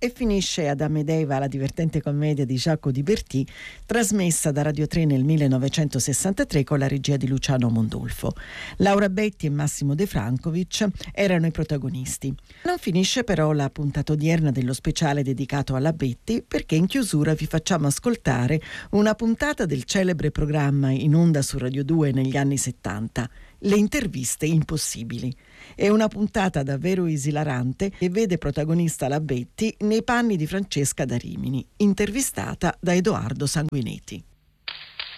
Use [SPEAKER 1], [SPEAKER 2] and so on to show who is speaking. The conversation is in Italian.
[SPEAKER 1] e finisce ad Amedeva, la divertente commedia di Giacomo Di Bertì, trasmessa da Radio 3 nel 1963 con la regia di Luciano Mondolfo. Laura Betti e Massimo De Francovic erano i protagonisti. Non finisce però la puntata odierna dello speciale dedicato alla Betti, perché in chiusura vi facciamo ascoltare una puntata del celebre programma in onda su Radio 2 negli anni 70, Le interviste impossibili. È una puntata davvero esilarante che vede protagonista la Betti nei panni di Francesca da Rimini, intervistata da Edoardo Sanguinetti.